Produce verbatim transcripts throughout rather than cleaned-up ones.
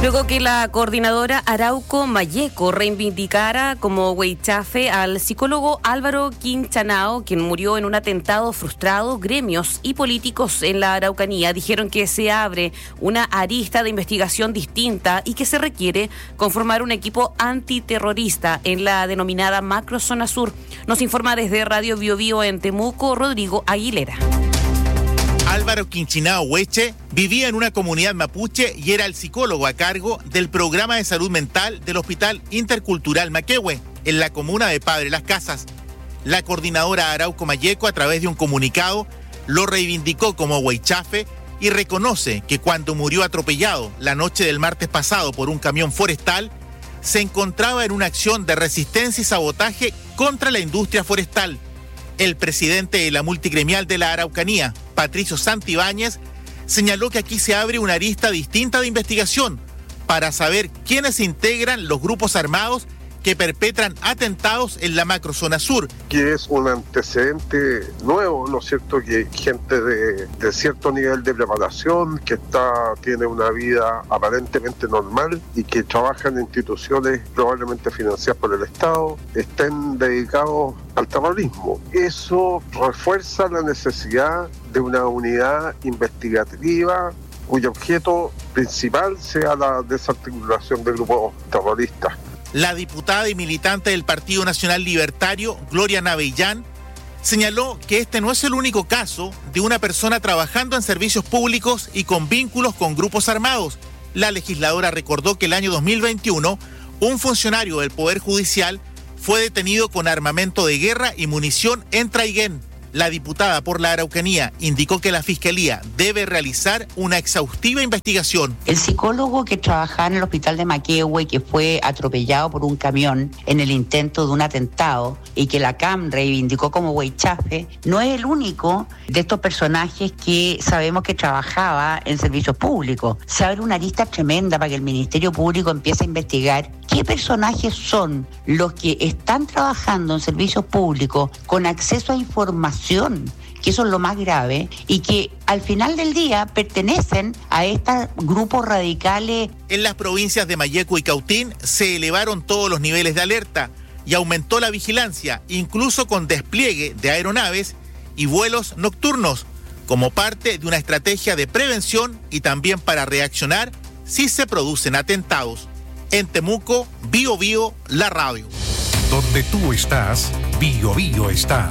Luego que la coordinadora Arauco Malleco reivindicara como hueichafe al psicólogo Álvaro Quinchanao, quien murió en un atentado frustrado, gremios y políticos en la Araucanía dijeron que se abre una arista de investigación distinta y que se requiere conformar un equipo antiterrorista en la denominada Macrozona Sur. Nos informa desde Radio Biobío en Temuco, Rodrigo Aguilera. Álvaro Quinchanao Hueche vivía en una comunidad mapuche y era el psicólogo a cargo del programa de salud mental del Hospital Intercultural Maquehue, en la comuna de Padre Las Casas. La coordinadora Arauco Malleco, a través de un comunicado, lo reivindicó como hueichafe y reconoce que cuando murió atropellado la noche del martes pasado por un camión forestal, se encontraba en una acción de resistencia y sabotaje contra la industria forestal. El presidente de la multigremial de la Araucanía, Patricio Santibáñez, señaló que aquí se abre una arista distinta de investigación para saber quiénes integran los grupos armados que perpetran atentados en la macrozona sur. Que es un antecedente nuevo, ¿no es cierto? Que gente de, de cierto nivel de preparación, que está tiene una vida aparentemente normal y que trabaja en instituciones probablemente financiadas por el Estado, estén dedicados al terrorismo. Eso refuerza la necesidad de una unidad investigativa cuyo objeto principal sea la desarticulación de grupos terroristas. La diputada y militante del Partido Nacional Libertario, Gloria Navellán, señaló que este no es el único caso de una persona trabajando en servicios públicos y con vínculos con grupos armados. La legisladora recordó que el año dos mil veintiuno, un funcionario del Poder Judicial fue detenido con armamento de guerra y munición en Traiguén. La diputada por la Araucanía indicó que la Fiscalía debe realizar una exhaustiva investigación. El psicólogo que trabajaba en el hospital de Maquehue, que fue atropellado por un camión en el intento de un atentado y que la C A M reivindicó como hueichafe, no es el único de estos personajes que sabemos que trabajaba en servicios públicos. Se abre una lista tremenda para que el Ministerio Público empiece a investigar qué personajes son los que están trabajando en servicios públicos con acceso a información, que eso es lo más grave, y que al final del día pertenecen a estos grupos radicales. En las provincias de Malleco y Cautín se elevaron todos los niveles de alerta y aumentó la vigilancia, incluso con despliegue de aeronaves y vuelos nocturnos, como parte de una estrategia de prevención y también para reaccionar si se producen atentados. En Temuco, Bio Bio, la radio. Donde tú estás, Bio Bio está.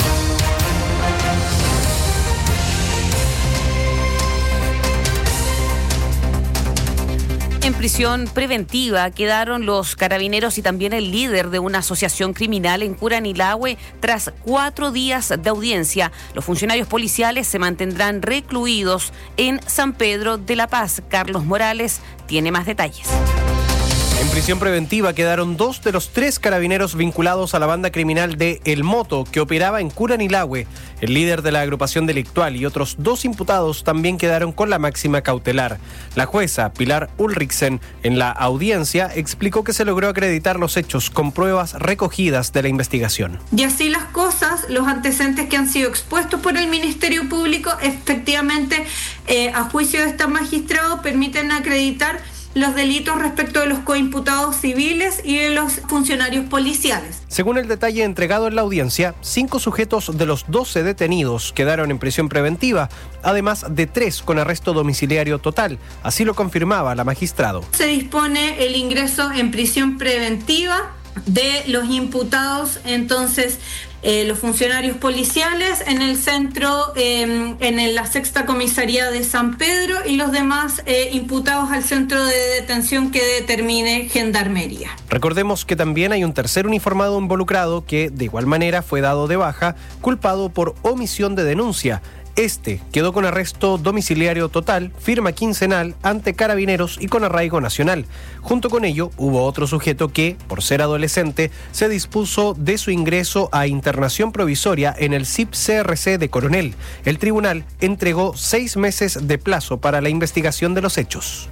En prisión preventiva quedaron los carabineros y también el líder de una asociación criminal en Curanilahue tras cuatro días de audiencia. Los funcionarios policiales se mantendrán recluidos en San Pedro de la Paz. Carlos Morales tiene más detalles. En prisión preventiva quedaron dos de los tres carabineros vinculados a la banda criminal de El Moto, que operaba en Curanilahue. El líder de la agrupación delictual y otros dos imputados también quedaron con la máxima cautelar. La jueza Pilar Ulrichsen, en la audiencia, explicó que se logró acreditar los hechos con pruebas recogidas de la investigación. Y así las cosas, los antecedentes que han sido expuestos por el Ministerio Público, efectivamente, eh, a juicio de este magistrado, permiten acreditar los delitos respecto de los coimputados civiles y de los funcionarios policiales. Según el detalle entregado en la audiencia, cinco sujetos de los doce detenidos quedaron en prisión preventiva, además de tres con arresto domiciliario total. Así lo confirmaba la magistrado. Se dispone el ingreso en prisión preventiva de los imputados, entonces eh, los funcionarios policiales en el centro, eh, en la sexta comisaría de San Pedro, y los demás eh, imputados al centro de detención que determine Gendarmería. Recordemos que también hay un tercer uniformado involucrado que de igual manera fue dado de baja, culpado por omisión de denuncia. Este quedó con arresto domiciliario total, firma quincenal ante Carabineros y con arraigo nacional. Junto con ello, hubo otro sujeto que, por ser adolescente, se dispuso de su ingreso a internación provisoria en el C I P C R C de Coronel. El tribunal entregó seis meses de plazo para la investigación de los hechos.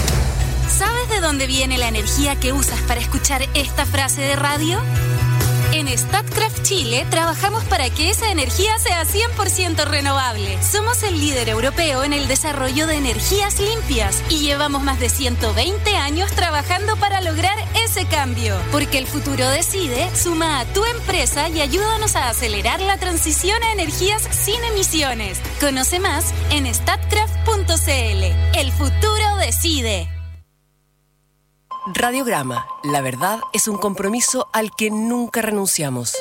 ¿Sabes de dónde viene la energía que usas para escuchar esta frase de radio? En Statkraft Chile trabajamos para que esa energía sea cien por ciento renovable. Somos el líder europeo en el desarrollo de energías limpias y llevamos más de ciento veinte años trabajando para lograr ese cambio. Porque el futuro decide, suma a tu empresa y ayúdanos a acelerar la transición a energías sin emisiones. Conoce más en statkraft punto c l. El futuro decide. Radiograma. La verdad es un compromiso al que nunca renunciamos.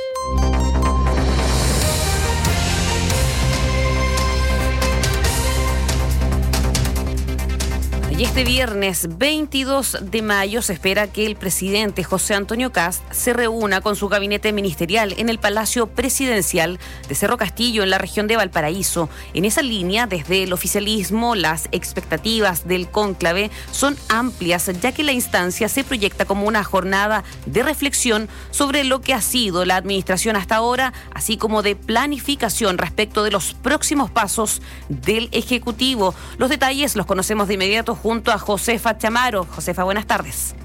Y este viernes veintidós de mayo se espera que el presidente José Antonio Kast se reúna con su gabinete ministerial en el Palacio Presidencial de Cerro Castillo, en la región de Valparaíso. En esa línea, desde el oficialismo, las expectativas del cónclave son amplias, ya que la instancia se proyecta como una jornada de reflexión sobre lo que ha sido la administración hasta ahora, así como de planificación respecto de los próximos pasos del Ejecutivo. Los detalles los conocemos de inmediato junto a Josefa Chamaro. Josefa, buenas tardes.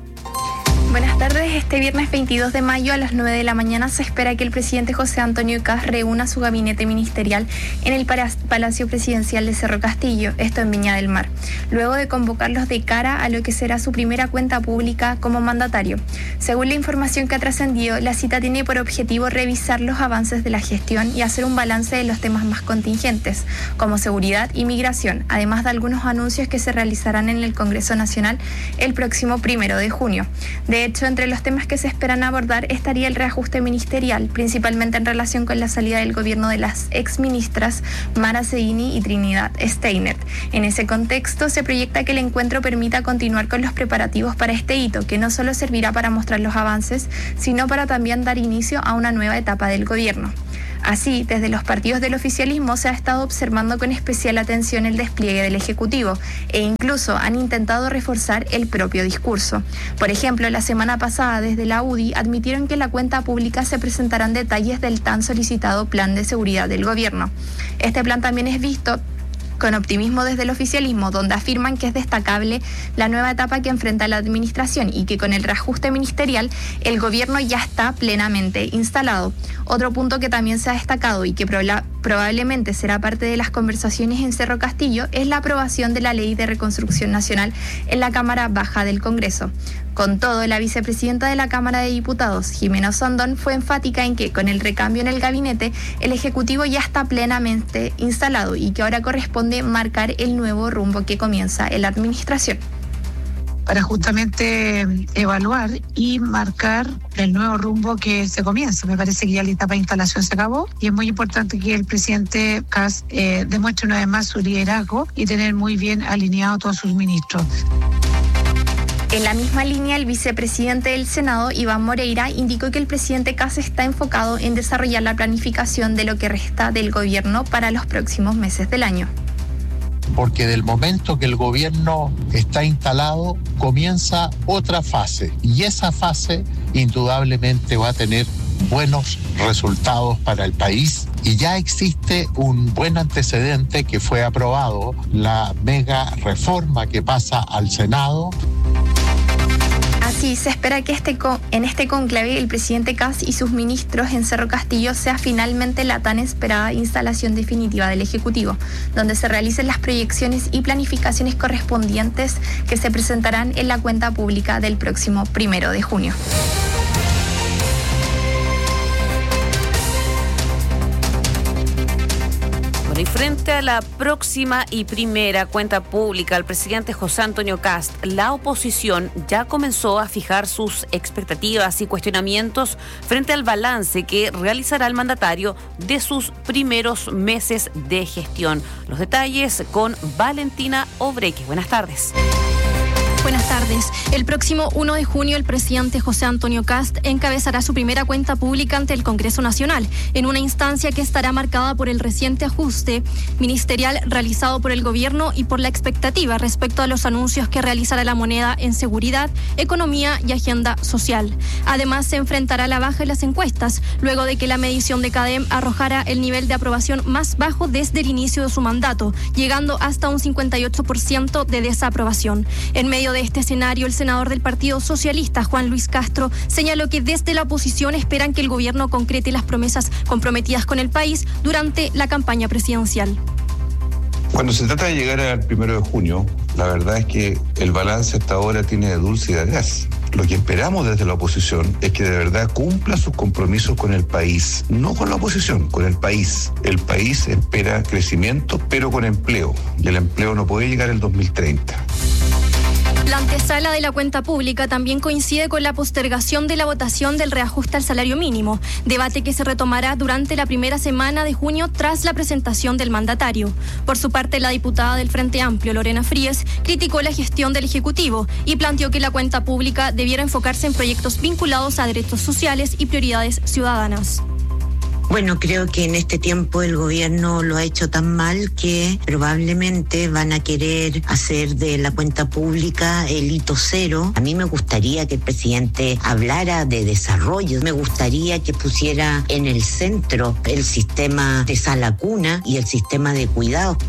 Buenas tardes. Este viernes veintidós de mayo a las nueve de la mañana se espera que el presidente José Antonio Kast reúna su gabinete ministerial en el Palacio Presidencial de Cerro Castillo, esto en Viña del Mar, luego de convocarlos de cara a lo que será su primera cuenta pública como mandatario. Según la información que ha trascendido, la cita tiene por objetivo revisar los avances de la gestión y hacer un balance de los temas más contingentes, como seguridad y migración, además de algunos anuncios que se realizarán en el Congreso Nacional el próximo primero de junio. De hecho, entre los temas que se esperan abordar estaría el reajuste ministerial, principalmente en relación con la salida del gobierno de las exministras Mara Seguini y Trinidad Steiner. En ese contexto, se proyecta que el encuentro permita continuar con los preparativos para este hito, que no solo servirá para mostrar los avances, sino para también dar inicio a una nueva etapa del gobierno. Así, desde los partidos del oficialismo se ha estado observando con especial atención el despliegue del Ejecutivo e incluso han intentado reforzar el propio discurso. Por ejemplo, la semana pasada desde la U D I admitieron que en la cuenta pública se presentarán detalles del tan solicitado plan de seguridad del gobierno. Este plan también es visto con optimismo desde el oficialismo, donde afirman que es destacable la nueva etapa que enfrenta la administración y que con el reajuste ministerial el gobierno ya está plenamente instalado. Otro punto que también se ha destacado y que proba- probablemente será parte de las conversaciones en Cerro Castillo es la aprobación de la Ley de Reconstrucción Nacional en la Cámara Baja del Congreso. Con todo, la vicepresidenta de la Cámara de Diputados, Jimena Osandón, fue enfática en que con el recambio en el gabinete, el Ejecutivo ya está plenamente instalado y que ahora corresponde marcar el nuevo rumbo que comienza en la administración. Para justamente evaluar y marcar el nuevo rumbo que se comienza. Me parece que ya la etapa de instalación se acabó y es muy importante que el presidente Kast eh, demuestre una vez más su liderazgo y tener muy bien alineado a todos sus ministros. En la misma línea, el vicepresidente del Senado, Iván Moreira, indicó que el presidente Kast está enfocado en desarrollar la planificación de lo que resta del gobierno para los próximos meses del año. Porque del momento que el gobierno está instalado, comienza otra fase. Y esa fase indudablemente va a tener buenos resultados para el país. Y ya existe un buen antecedente que fue aprobado, la mega reforma que pasa al Senado. Así, se espera que este co- en este cónclave el presidente Kast y sus ministros en Cerro Castillo sea finalmente la tan esperada instalación definitiva del Ejecutivo, donde se realicen las proyecciones y planificaciones correspondientes que se presentarán en la cuenta pública del próximo primero de junio. Y frente a la próxima y primera cuenta pública del presidente José Antonio Kast, la oposición ya comenzó a fijar sus expectativas y cuestionamientos frente al balance que realizará el mandatario de sus primeros meses de gestión. Los detalles con Valentina Obreque. Buenas tardes. Buenas tardes. El próximo uno de junio el presidente José Antonio Kast encabezará su primera cuenta pública ante el Congreso Nacional, en una instancia que estará marcada por el reciente ajuste ministerial realizado por el gobierno y por la expectativa respecto a los anuncios que realizará la moneda en seguridad, economía y agenda social. Además, se enfrentará a la baja en las encuestas, luego de que la medición de CADEM arrojara el nivel de aprobación más bajo desde el inicio de su mandato, llegando hasta un cincuenta y ocho por ciento de desaprobación. En medio medio de este escenario, el senador del Partido Socialista, Juan Luis Castro, señaló que desde la oposición esperan que el gobierno concrete las promesas comprometidas con el país durante la campaña presidencial. Cuando se trata de llegar al primero de junio, la verdad es que el balance hasta ahora tiene de dulce y de gas. Lo que esperamos desde la oposición es que de verdad cumpla sus compromisos con el país, no con la oposición, con el país. El país espera crecimiento, pero con empleo, y el empleo no puede llegar el dos mil treinta. La antesala de la cuenta pública también coincide con la postergación de la votación del reajuste al salario mínimo, debate que se retomará durante la primera semana de junio tras la presentación del mandatario. Por su parte, la diputada del Frente Amplio, Lorena Fríes, criticó la gestión del Ejecutivo y planteó que la cuenta pública debiera enfocarse en proyectos vinculados a derechos sociales y prioridades ciudadanas. Bueno, creo que en este tiempo el gobierno lo ha hecho tan mal que probablemente van a querer hacer de la cuenta pública el hito cero. A mí me gustaría que el presidente hablara de desarrollo. Me gustaría que pusiera en el centro el sistema de sala cuna y el sistema de cuidado.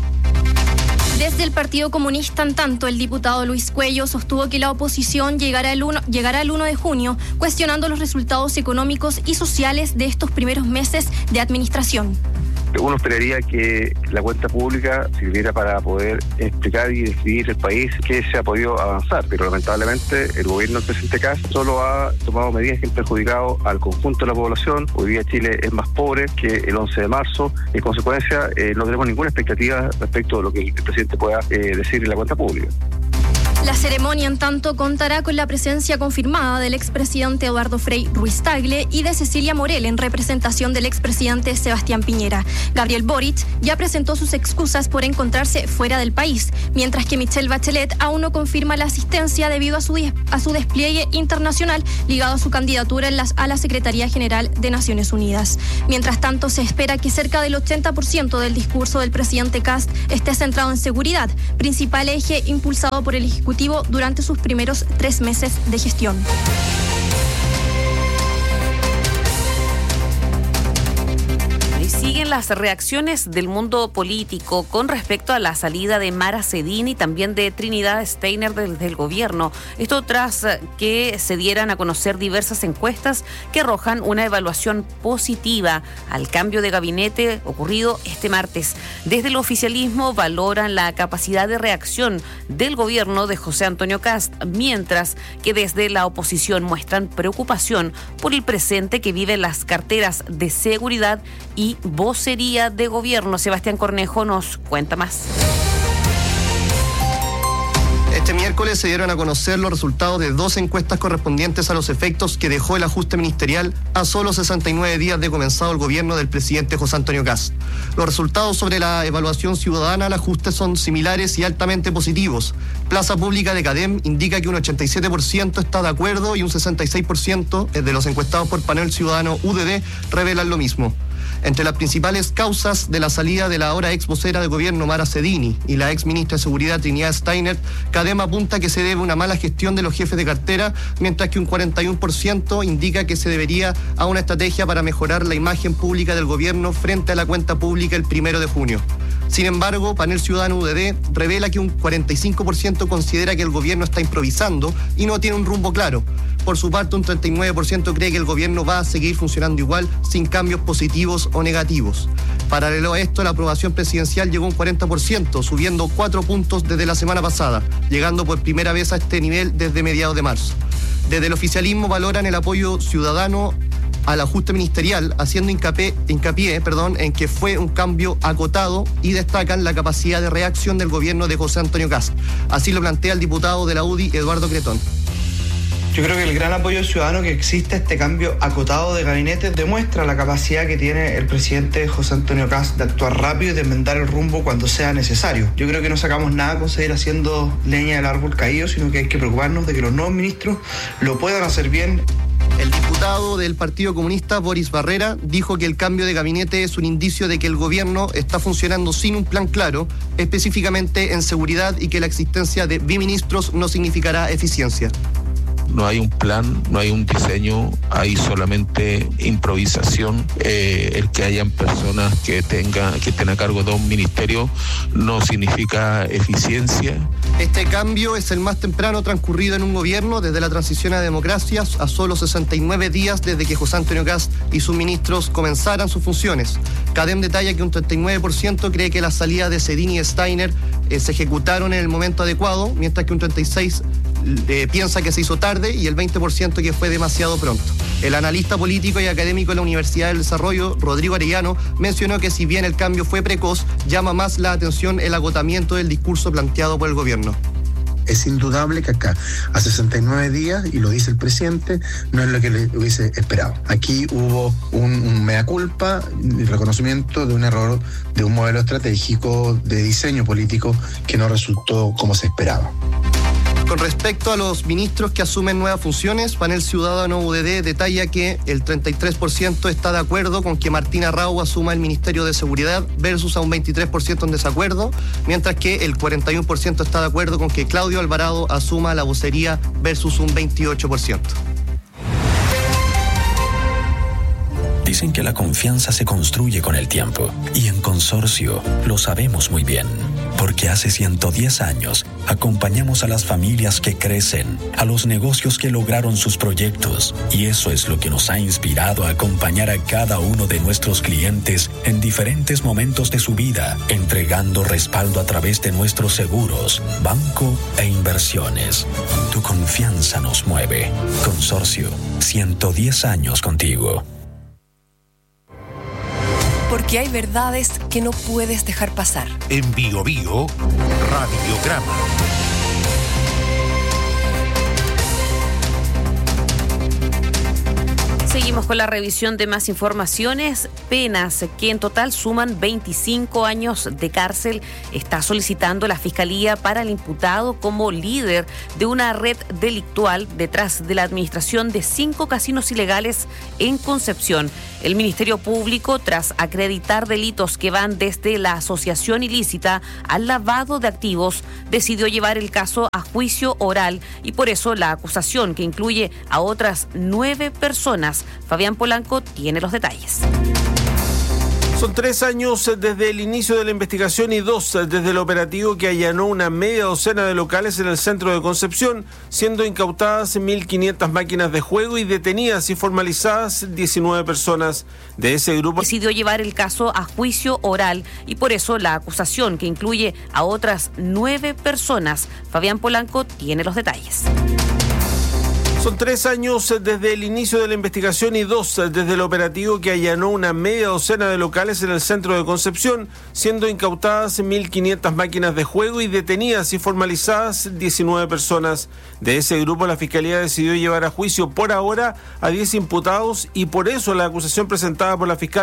Desde el Partido Comunista, en tanto, el diputado Luis Cuello sostuvo que la oposición llegará el uno, llegará el uno de junio cuestionando los resultados económicos y sociales de estos primeros meses de administración. Uno esperaría que la cuenta pública sirviera para poder explicar y describir el país que se ha podido avanzar, pero lamentablemente el gobierno del presidente Kast solo ha tomado medidas que han perjudicado al conjunto de la población. Hoy día Chile es más pobre que el once de marzo, y en consecuencia eh, no tenemos ninguna expectativa respecto de lo que el presidente pueda eh, decir en la cuenta pública. La ceremonia, en tanto, contará con la presencia confirmada del expresidente Eduardo Frei Ruiz Tagle y de Cecilia Morel en representación del expresidente Sebastián Piñera. Gabriel Boric ya presentó sus excusas por encontrarse fuera del país, mientras que Michelle Bachelet aún no confirma la asistencia debido a su, a su despliegue internacional ligado a su candidatura en las, a la Secretaría General de Naciones Unidas. Mientras tanto, se espera que cerca del ochenta por ciento del discurso del presidente Kast esté centrado en seguridad, principal eje impulsado por el Ejecutivo durante sus primeros tres meses de gestión. Siguen las reacciones del mundo político con respecto a la salida de Mara Cedín y también de Trinidad Steiner del, del gobierno. Esto tras que se dieran a conocer diversas encuestas que arrojan una evaluación positiva al cambio de gabinete ocurrido este martes. Desde el oficialismo valoran la capacidad de reacción del gobierno de José Antonio Kast, mientras que desde la oposición muestran preocupación por el presente que viven las carteras de seguridad y vocería de gobierno. Sebastián Cornejo nos cuenta más. Este miércoles se dieron a conocer los resultados de dos encuestas correspondientes a los efectos que dejó el ajuste ministerial a solo sesenta y nueve días de comenzado el gobierno del presidente José Antonio Kast. Los resultados sobre la evaluación ciudadana al ajuste son similares y altamente positivos. Plaza Pública de CADEM indica que un ochenta y siete por ciento está de acuerdo y un sesenta y seis por ciento de los encuestados por Panel Ciudadano U D D revelan lo mismo. Entre las principales causas de la salida de la ahora ex vocera de gobierno Mara Cedini y la ex ministra de Seguridad Trinidad Steiner, CADEM apunta que se debe a una mala gestión de los jefes de cartera, mientras que un cuarenta y uno por ciento indica que se debería a una estrategia para mejorar la imagen pública del gobierno frente a la cuenta pública el primero de junio. Sin embargo, Panel Ciudadano U D D revela que un cuarenta y cinco por ciento considera que el gobierno está improvisando y no tiene un rumbo claro. Por su parte, un treinta y nueve por ciento cree que el gobierno va a seguir funcionando igual, sin cambios positivos o negativos. Paralelo a esto, la aprobación presidencial llegó a un cuarenta por ciento, subiendo cuatro puntos desde la semana pasada, llegando por primera vez a este nivel desde mediados de marzo. Desde el oficialismo valoran el apoyo ciudadano al ajuste ministerial, haciendo hincapié, hincapié perdón, en que fue un cambio acotado y destacan la capacidad de reacción del gobierno de José Antonio Kast. Así lo plantea el diputado de la U D I, Eduardo Cretón. Yo creo que el gran apoyo ciudadano que existe, este cambio acotado de gabinete, demuestra la capacidad que tiene el presidente José Antonio Kast de actuar rápido y de enmendar el rumbo cuando sea necesario. Yo creo que no sacamos nada con seguir haciendo leña del árbol caído, sino que hay que preocuparnos de que los nuevos ministros lo puedan hacer bien. El diputado del Partido Comunista, Boris Barrera, dijo que el cambio de gabinete es un indicio de que el gobierno está funcionando sin un plan claro, específicamente en seguridad, y que la existencia de biministros no significará eficiencia. No hay un plan, no hay un diseño, hay solamente improvisación. Eh, el que hayan personas que tengan, que estén a cargo de un ministerio no significa eficiencia. Este cambio es el más temprano transcurrido en un gobierno desde la transición a democracias a solo sesenta y nueve días desde que José Antonio Kast y sus ministros comenzaran sus funciones. Cadem detalla que un treinta y nueve por ciento cree que la salida de Sedini y Steiner eh, se ejecutaron en el momento adecuado, mientras que un treinta y seis por ciento eh, piensa que se hizo tarde y el veinte por ciento que fue demasiado pronto. El analista político y académico de la Universidad del Desarrollo, Rodrigo Arellano, mencionó que si bien el cambio fue precoz, llama más la atención el agotamiento del discurso planteado por el gobierno. Es indudable que acá, a sesenta y nueve días, y lo dice el presidente, no es lo que le hubiese esperado. Aquí hubo un, un mea culpa y reconocimiento de un error de un modelo estratégico de diseño político que no resultó como se esperaba. Con respecto a los ministros que asumen nuevas funciones, Panel Ciudadano U D D detalla que el treinta y tres por ciento está de acuerdo con que Martina Raúl asuma el Ministerio de Seguridad versus a un veintitrés por ciento en desacuerdo, mientras que el cuarenta y uno por ciento está de acuerdo con que Claudio Alvarado asuma la vocería versus un veintiocho por ciento. Dicen que la confianza se construye con el tiempo y en Consorcio lo sabemos muy bien, porque hace ciento diez años acompañamos a las familias que crecen, a los negocios que lograron sus proyectos, y eso es lo que nos ha inspirado a acompañar a cada uno de nuestros clientes en diferentes momentos de su vida, entregando respaldo a través de nuestros seguros, banco e inversiones. Tu confianza nos mueve. Consorcio, ciento diez años contigo. Porque hay verdades que no puedes dejar pasar. En Bio Bio, Radiograma. Seguimos con la revisión de más informaciones. Penas que en total suman veinticinco años de cárcel está solicitando la Fiscalía para el imputado como líder de una red delictual detrás de la administración de cinco casinos ilegales en Concepción. El Ministerio Público, tras acreditar delitos que van desde la asociación ilícita al lavado de activos, decidió llevar el caso a juicio oral y por eso la acusación, que incluye a otras nueve personas. Fabián Polanco tiene los detalles. Son tres años desde el inicio de la investigación y dos desde el operativo que allanó una media docena de locales en el centro de Concepción, siendo incautadas mil quinientas máquinas de juego y detenidas y formalizadas diecinueve personas de ese grupo. Decidió llevar el caso a juicio oral y por eso la acusación, que incluye a otras nueve personas. Fabián Polanco tiene los detalles. Son tres años desde el inicio de la investigación y dos desde el operativo que allanó una media docena de locales en el centro de Concepción, siendo incautadas mil quinientas máquinas de juego y detenidas y formalizadas diecinueve personas de ese grupo. La Fiscalía decidió llevar a juicio por ahora a diez imputados y por eso la acusación presentada por la fiscal